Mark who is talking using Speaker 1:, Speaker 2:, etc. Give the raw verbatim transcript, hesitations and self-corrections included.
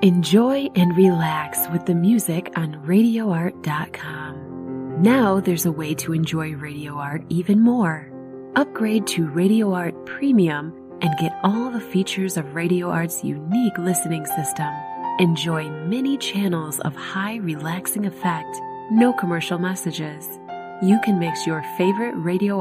Speaker 1: Enjoy and relax with the music on radio art dot com. Now there's a way to enjoy Radio Art even more. Upgrade to Radio Art Premium and get all the features of Radio Art's unique listening system. Enjoy many channels of high relaxing effect, no commercial messages. You can mix your favorite Radio